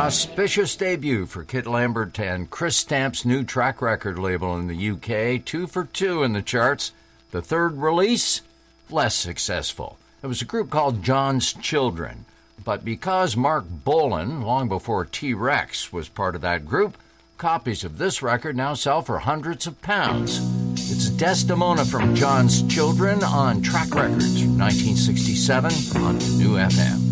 Auspicious debut for Kit Lambert and Chris Stamp's new track record label in the UK, 2 for 2 in the charts. The third release, less successful. It was a group called John's Children. But because Mark Bolan, long before T-Rex, was part of that group, copies of this record now sell for hundreds of pounds. It's Desdemona from John's Children on Track Records from 1967 on New FM.